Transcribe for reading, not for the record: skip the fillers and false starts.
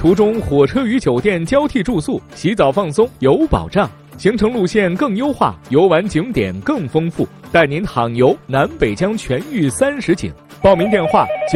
途中火车与酒店交替住宿，洗澡放松有保障，行程路线更优化，游玩景点更丰富，带您躺游南北疆全域30景。报名电话